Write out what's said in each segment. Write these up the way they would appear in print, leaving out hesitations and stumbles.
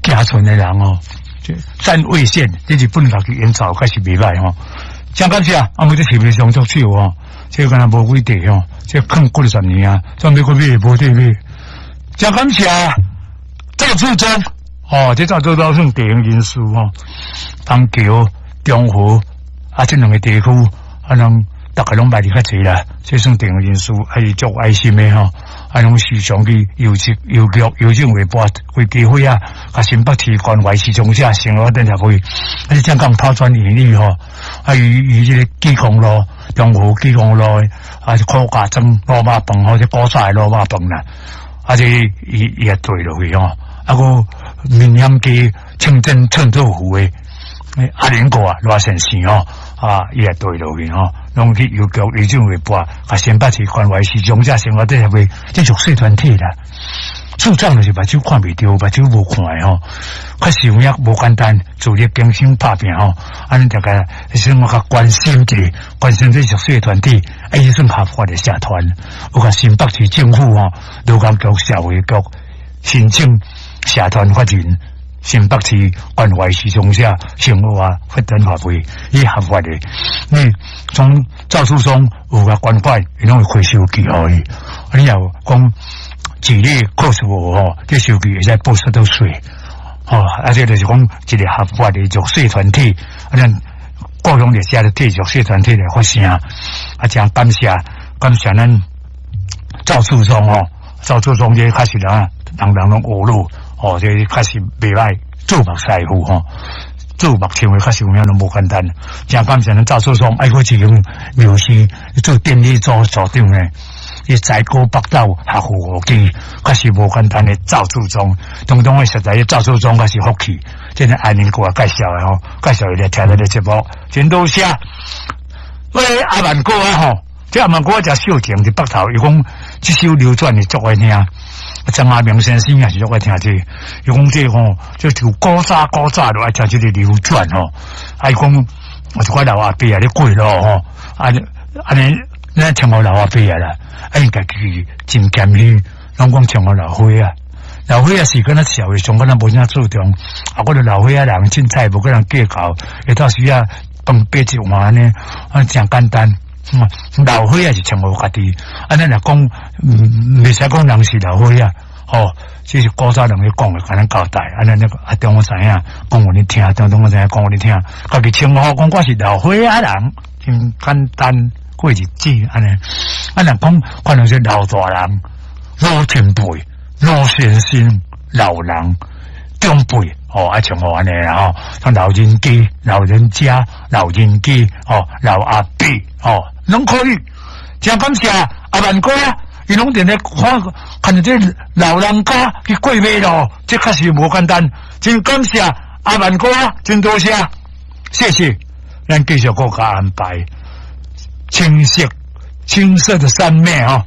家村的人哦，占位县，这日本人去演奏开始袂歹哦。真感谢啊！我这特别上足手哦，这个敢若无几地哦，这坑过了10年啊，准备过买无地买。真感谢啊！赵处忠哦，这赵处忠算地方人士哦，东桥、中和啊，这两个地区啊，人大概拢卖得较济啦，这算地方人士，还是足爱心的吼。啊，拢时常去邮政汇报会机会啊，甲新北市关怀市中下生活等下会，啊，香港抛砖引玉吼，啊，与这个基公路、中和基公路啊，苦家庄罗马饭或者古早的罗马饭啦，啊，这伊也对落去吼，啊，个闽南街清真寸豆腐的阿联国啊，罗先生吼。啊，伊也对落去吼，拢去邮局邮政汇报，啊，新北市关怀市中下生活底下会这属细团体啦。处长就是目睭看袂到，目睭无看的吼，确实有影无简单，自力更生打拼吼，安尼大家生活较关心者，关心这属细团体，啊，伊算合法的社团，有甲新北市政府吼，劳工局、社会局申请社团法人。新北市关怀市中下生活发展协会，伊合法的。从赵处忠有个关怀，伊拢会开收据互伊。你又讲一日扣除吼，这收据会使报税到税。哦，而且就是讲一个合法的弱势团体，啊，咱各种列下的替弱势团体来发声。啊，真感谢咱赵处忠哦，赵处忠这开始人拢学路。哦，这开始袂歹，做目师傅吼，做目前为开始有影都无简单。真感谢咱赵处忠，爱过一种庙师做电力组长呢，伊在高北道学户机，开始无简单的赵处忠，当中的实在赵处忠开始福气，这个安宁给我介绍的吼，介绍伊来听咱的节目，真多谢。喂，阿万哥啊吼，这阿万哥只小情伫北头，伊讲这首流传的足爱听。张阿明先生也是足爱听这，伊讲这吼，就古早就爱听这个流传吼。啊，伊讲我一块老阿伯啊，咧过咯吼，安尼咱听我老阿伯啊啦，啊应该去真谦虚，拢讲听我老伙啊，老伙啊是跟咱社会上跟咱无啥注重，啊，我哋老伙啊人凊彩无跟人计较，有到时啊饭八一碗呢，啊真简单。老伙也是听我家己，啊，咱若讲，袂使讲人是老伙啊，哦，这是古早人咧讲的，甲咱交代，啊，咱那个啊，当我知影，讲互你听，当我知影，讲互你听，家己称呼讲我是老伙啊人，真简单过日子，安尼，啊，若讲可能是老大人、老前辈、老先生、老人、长辈。哦，啊，像我安尼啦吼，像老人家、老人家、老人家，哦，老阿伯，哦，拢可以。真感谢阿万哥啊，伊拢伫咧看着这老人家去过马路，这确实无简单。真感谢阿万哥啊，真多谢，谢谢。咱继续国家安排青色的山脉哦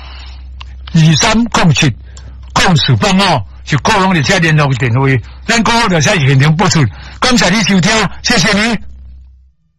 ，230704哦。是高雄列车联络电话，咱高雄列车现场播出，感谢你收听，谢谢你。